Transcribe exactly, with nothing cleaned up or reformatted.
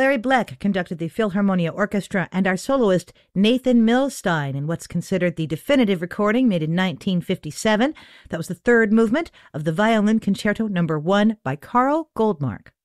Larry Bleck conducted the Philharmonia Orchestra, and our soloist Nathan Milstein in what's considered the definitive recording made in nineteen fifty-seven. That was the third movement of the Violin Concerto Number One by Carl Goldmark.